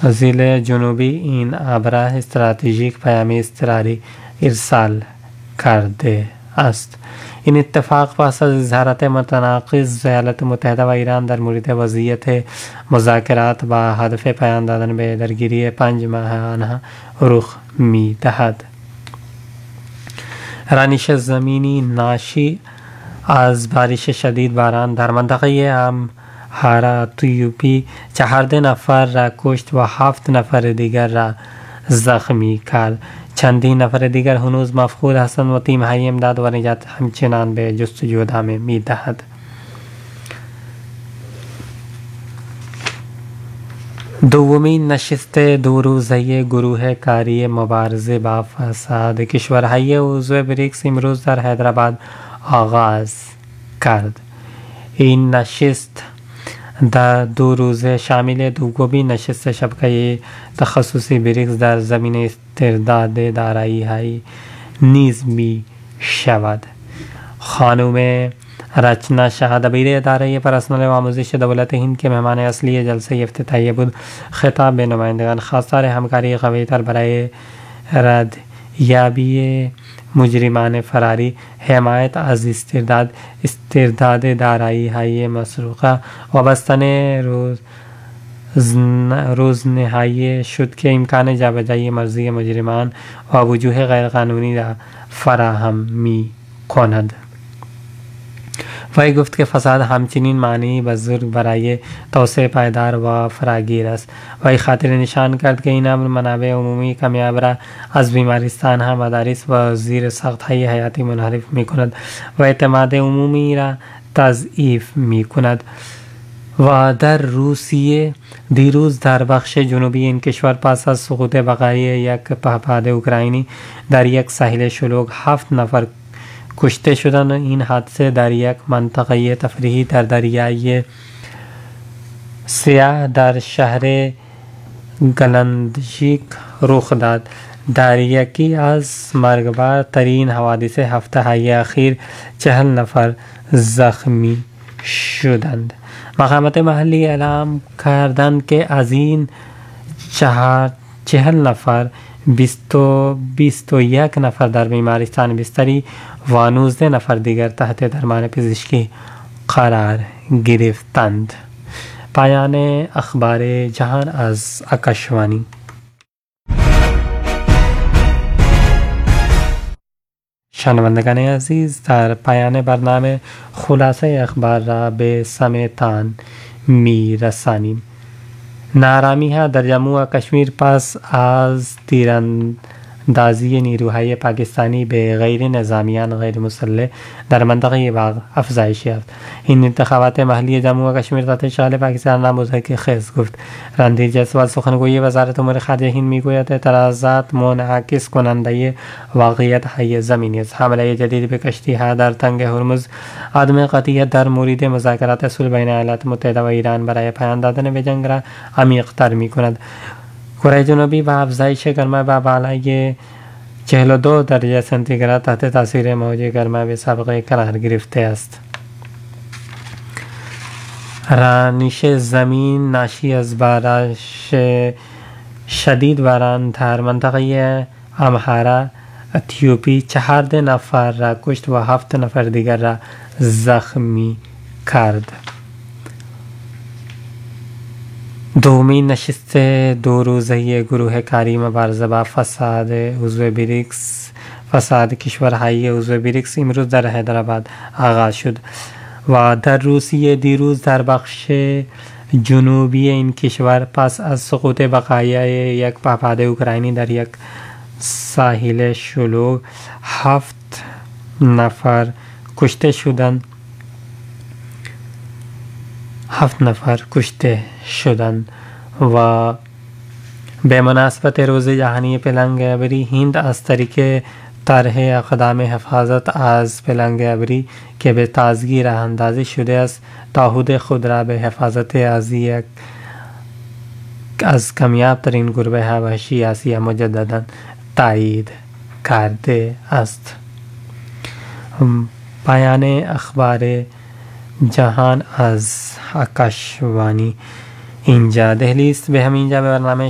ضلع جنوبی این ابر استراتژیک پیام اضطراری ارسال کرده است. این اتفاق پس از اظهارات متناقض ایالات متحده و ایران در مورد وضعیت مذاکرات با هدف پایان دادن به درگیری 5 ماهانه رخ می دهد. رانش زمینی ناشی از بارش شدید باران در منطقه امحاره اتیوپی 14 نفر را کشت و 7 نفر دیگر را زخمی کرد. چندین نفر دیگر هنوز مفقود هستند و تیم‌های امداد و نجات همچنان به جستجو ادامه می‌دهد. دومین نشست 2 روزه گروه کاری مبارزه با فساد کشورهای عضو بریکس امروز در حیدرآباد آغاز کرد. این نشست در 2 روزه شامل دومین نشست شبکه تخصصی بریکس در زمینه استرداد دارایی‌های نیز می شود. خانم رچنا شاه دبیر اداره پرسنل و آموزش دولت هند که مهمان اصلی جلسه افتتاحیه بود، خطاب به نمایندگان خواستار همکاری قوی‌تر برای ردیابی مجرمان فراری، حمایت از استرداد دارایی‌های مسروقه و بستن روزنهایی شد که امکان جابجایی مرزی مجرمان و وجوه غیرقانونی را فراهم می کند. وی گفت که فساد همچنین معنی بزرگ برای توسعه پایدار و فراگیر است. وی خاطر نشان کرد که این امر منابع عمومی کمیاب را از بیمارستان‌ها، مدارس و زیر ساخت‌های حیاتی منحرف می کند و اعتماد عمومی را تضعیف می کند. و در روسیه دیروز در بخش جنوبی این کشور پس از سقوط بقایای یک پهپاد اوکراینی در یک ساحل شلوغ 7 نفر کشته شدند. این حادثه در یک منطقه تفریحی در دریای سیاه در شهر گلندژیک رخ داد. در یکی از مرگبار ترین حوادث هفته های اخیر 40 نفر زخمی شدند. مقامات محلی اعلام کردند که از این 40 نفر 21 نفر در بیمارستان بستری و 19 نفر دیگر تحت درمان پزشکی قرار گرفتند. پایان اخبار جهان از آکاشوانی. شنوندگان عزیز، در پایان برنامه خلاصه اخبار را به سمعتان می رسانیم. نارامی ها در جموں و کشمیر پس از تیراندازی نیروهای پاکستانی به غیر نظامیان غیر مسلح در منطقه واق افزایش یافت. این انتخابات محلی جموں و کشمیر تحت اشغال پاکستان را مضحک خیز گفت. رندیر جیسوال سخنگوی وزارت امور خارجه هند میگوید اعتراضات منعکس کننده واقعیت های زمینی است. حمله جدید به کشتی ها در تنگ هرمز عدم قطعیت در مورد مذاکرات صلح بین ایالات متحده و ایران برای پایان دادن به جنگ را عمیق‌تر می‌کند. کره جنوبی با افزایش گرما با بالای 42 درجه سانتیگراد تحت تاثیر موج گرما به سابقه قرار گرفته است. رانش زمین ناشی از بارش شدید باران در منطقه امحاره اتیوپی 14 نفر را کشت و 7 نفر دیگر را زخمی کرد. دومین نشست 2 روزه گروه کاری مبارزه با فساد عضو بریکس فساد کشورهای عضو بریکس امروز در حیدرآباد آغاز شد و در روسیه دیروز در بخش جنوبی این کشور پس از سقوط بقایای یک پهپاد اوکراینی در یک ساحل شلوغ 7 نفر کشته شدند. 7 نفر کشته شدند و به مناسبت روز جهانی پلنگ ابری هند از طریق طرح اقدام حفاظت از پلنگ ابری که به تازگی راه اندازی شده است تعهد خود را به حفاظت از کمیاب ترین گربه ها وحشی آسیا مجددا تایید کرده است. پایان اخبار جهان از آکاشوانی. اینجا دهلی است. به همینجا به برنامه